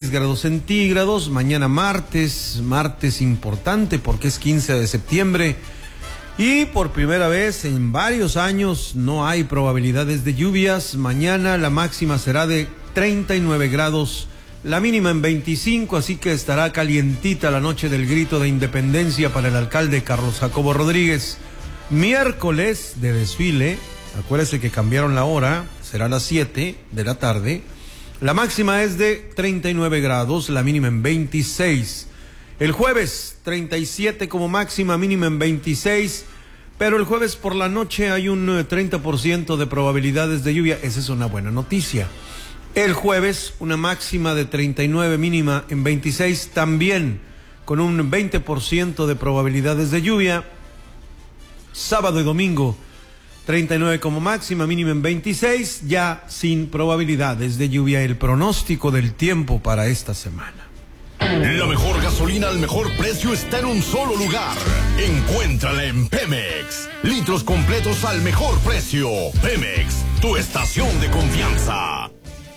16 grados centígrados. Mañana martes importante porque es 15 de septiembre. Y por primera vez en varios años no hay probabilidades de lluvias. Mañana la máxima será de 39 grados, la mínima en 25, así que estará calientita la noche del grito de independencia para el alcalde Carlos Jacobo Rodríguez. Miércoles de desfile, acuérdese que cambiaron la hora, será a las 7 de la tarde. La máxima es de 39 grados, la mínima en 26. El jueves, 37 como máxima, mínima en 26. Pero el jueves por la noche hay un 30% de probabilidades de lluvia. Esa es una buena noticia. El jueves, una máxima de 39, mínima en 26, también con un 20% de probabilidades de lluvia. Sábado y domingo, 39 como máxima, mínima en 26, ya sin probabilidades de lluvia. El pronóstico del tiempo para esta semana. La mejor gasolina al mejor precio está en un solo lugar. Encuéntrala en Pemex. Litros completos al mejor precio. Pemex, tu estación de confianza.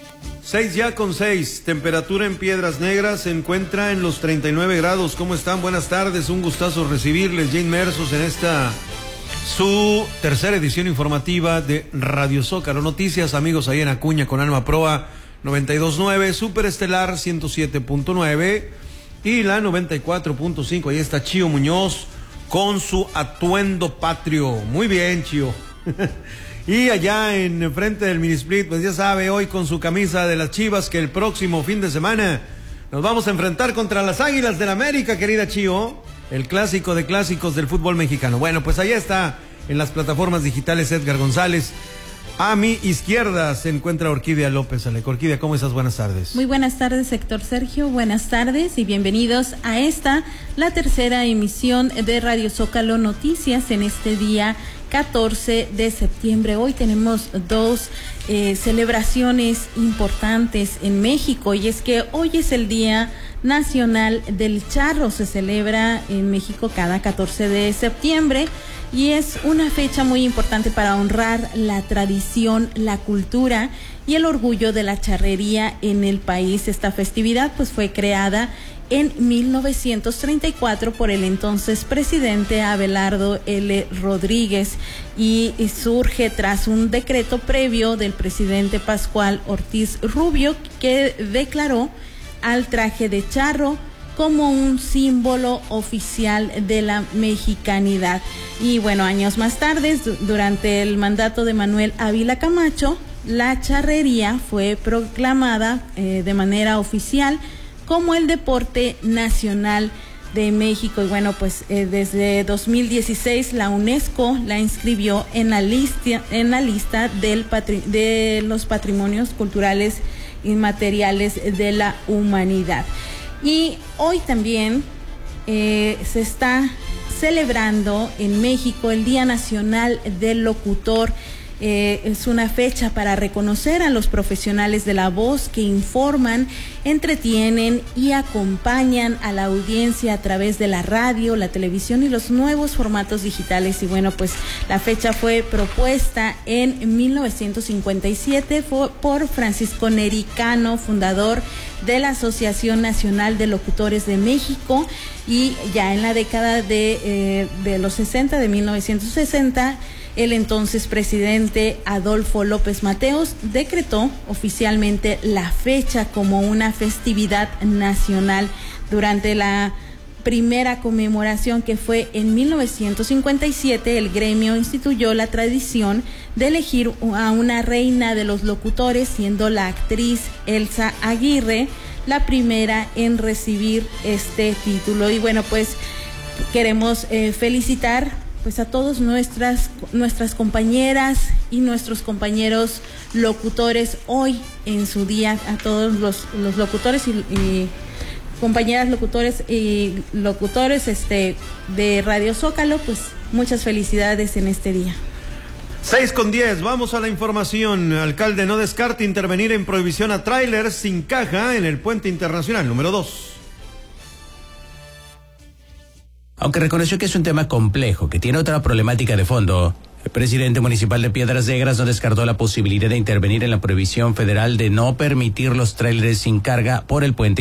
6:06, temperatura en Piedras Negras se encuentra en los 39 grados. ¿Cómo están? Buenas tardes, un gustazo recibirles ya inmersos en esta su tercera edición informativa de Radio Zócalo Noticias. Amigos, ahí en Acuña con Alma Proa 92.9, Superestelar 107.9 y la 94.5. Ahí está Chío Muñoz con su atuendo patrio. Muy bien, Chío. Y allá en frente del Minisplit, pues ya sabe, hoy con su camisa de las Chivas, que el próximo fin de semana nos vamos a enfrentar contra las Águilas del América, querida Chío. El clásico de clásicos del fútbol mexicano. Bueno, pues allá está en las plataformas digitales Edgar González. A mi izquierda se encuentra Orquídea López Aleco. Orquídea, ¿cómo estás? Buenas tardes. Muy buenas tardes, Héctor Sergio. Buenas tardes y bienvenidos a la tercera emisión de Radio Zócalo Noticias en este día 14 de septiembre. Hoy tenemos dos celebraciones importantes en México, y es que hoy es el Día Nacional del Charro. Se celebra en México cada 14 de septiembre. Y es una fecha muy importante para honrar la tradición, la cultura y el orgullo de la charrería en el país. Esta festividad pues fue creada en 1934 por el entonces presidente Abelardo L. Rodríguez y surge tras un decreto previo del presidente Pascual Ortiz Rubio, que declaró al traje de charro como un símbolo oficial de la mexicanidad. Y bueno, años más tarde, durante el mandato de Manuel Ávila Camacho, la charrería fue proclamada de manera oficial como el deporte nacional de México. Y bueno, pues desde 2016 la UNESCO la inscribió en la lista de los patrimonios culturales inmateriales de la humanidad. Y hoy también se está celebrando en México el Día Nacional del Locutor. Es una fecha para reconocer a los profesionales de la voz que informan, entretienen y acompañan a la audiencia a través de la radio, la televisión y los nuevos formatos digitales. Y bueno, pues la fecha fue propuesta en 1957 por Francisco Nericano, fundador de la Asociación Nacional de Locutores de México, y ya en la década de los 60, de 1960, el entonces presidente Adolfo López Mateos decretó oficialmente la fecha como una festividad nacional. Durante la primera conmemoración, que fue en 1957, el gremio instituyó la tradición de elegir a una reina de los locutores, siendo la actriz Elsa Aguirre la primera en recibir este título. Y bueno, pues queremos felicitar pues a todos nuestras compañeras y nuestros compañeros locutores hoy en su día, a todos los locutores y compañeras locutores y locutores de Radio Zócalo, pues muchas felicidades en este día. 6:10, vamos a la información. Alcalde no descarta intervenir en prohibición a tráilers sin caja en el puente internacional número 2. Aunque reconoció que es un tema complejo, que tiene otra problemática de fondo, el presidente municipal de Piedras Negras no descartó la posibilidad de intervenir en la prohibición federal de no permitir los tráileres sin carga por el puente